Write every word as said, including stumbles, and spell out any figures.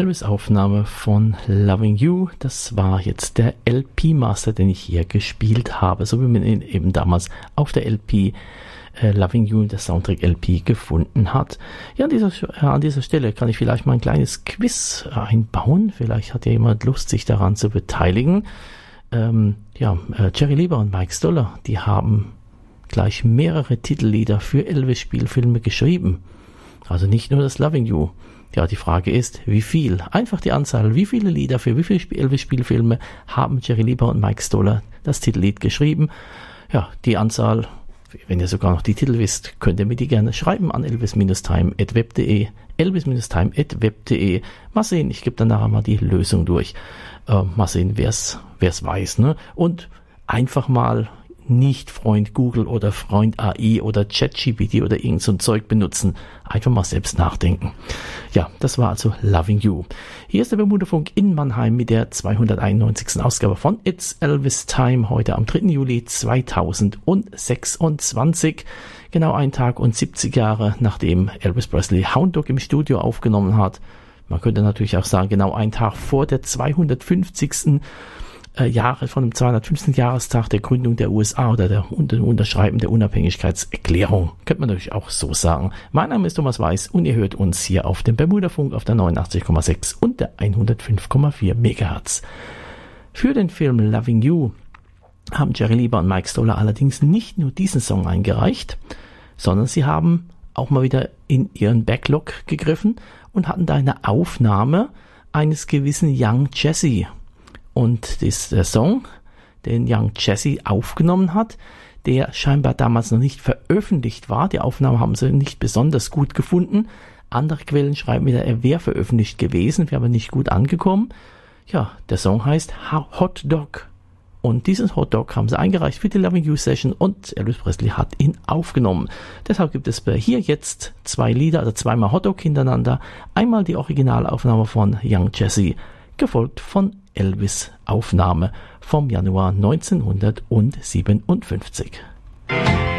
Elvis-Aufnahme von Loving You. Das war jetzt der L P-Master, den ich hier gespielt habe, so wie man ihn eben damals auf der L P äh, Loving You, der Soundtrack L P, gefunden hat. Ja, an dieser, äh, an dieser Stelle kann ich vielleicht mal ein kleines Quiz einbauen. Vielleicht hat ja jemand Lust, sich daran zu beteiligen. Ähm, ja, äh, Jerry Lieber und Mike Stoller, die haben gleich mehrere Titellieder für Elvis-Spielfilme geschrieben. Also nicht nur das Loving You. Ja, die Frage ist, wie viel? Einfach die Anzahl. Wie viele Lieder für wie viele Elvis-Spielfilme haben Jerry Lieber und Mike Stoller das Titellied geschrieben? Ja, die Anzahl, wenn ihr sogar noch die Titel wisst, könnt ihr mir die gerne schreiben an elvis time at web punkt de. elvis time at web punkt de. Mal sehen, ich gebe dann nachher mal die Lösung durch. Äh, mal sehen, wer es weiß. Ne? Und einfach mal nicht Freund Google oder Freund A I oder ChatGPT oder irgend so ein Zeug benutzen. Einfach mal selbst nachdenken. Ja, das war also Loving You. Hier ist der Bermuda-Funk in Mannheim mit der zweihunderteinundneunzigsten Ausgabe von It's Elvis Time, heute am dritten Juli zweitausendsechsundzwanzig. Genau ein Tag und siebzig Jahre, nachdem Elvis Presley Hound Dog im Studio aufgenommen hat. Man könnte natürlich auch sagen, genau ein Tag vor der zweihundertfünfzigsten Jahre von dem zweihundertfünfzigsten Jahrestag der Gründung der U S A oder der Unterschreiben der Unabhängigkeitserklärung. Könnte man natürlich auch so sagen. Mein Name ist Thomas Weiß und ihr hört uns hier auf dem Bermuda-Funk auf der neunundachtzig Komma sechs und der hundertfünf Komma vier Megahertz. Für den Film Loving You haben Jerry Lieber und Mike Stoller allerdings nicht nur diesen Song eingereicht, sondern sie haben auch mal wieder in ihren Backlog gegriffen und hatten da eine Aufnahme eines gewissen Young Jesse. Und das, der Song, den Young Jesse aufgenommen hat, der scheinbar damals noch nicht veröffentlicht war. Die Aufnahme haben sie nicht besonders gut gefunden. Andere Quellen schreiben wieder, er wäre veröffentlicht gewesen, wäre aber nicht gut angekommen. Ja, der Song heißt Hot Dog. Und diesen Hot Dog haben sie eingereicht für die Loving You Session und Elvis Presley hat ihn aufgenommen. Deshalb gibt es hier jetzt zwei Lieder, also zweimal Hot Dog hintereinander. Einmal die Originalaufnahme von Young Jesse, gefolgt von Elvis Aufnahme vom Januar neunzehnhundertsiebenundfünfzig.